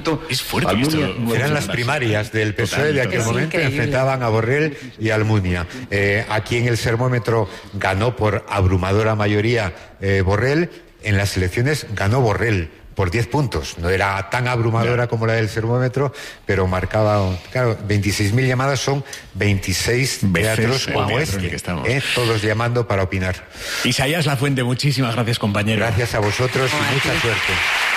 tanto, es fuerte. Eran las primarias del PSOE de aquel momento, enfrentaban a Borrell y a Almunia. Aquí en el termómetro ganó por abrumadora mayoría Borrell. En las elecciones ganó Borrell por 10 puntos. No era tan abrumadora como la del termómetro, pero marcaba, claro, 26.000 llamadas son 26 teatros como este, todos llamando para opinar. Isaías Lafuente, muchísimas gracias, compañero. Gracias a vosotros y mucha suerte.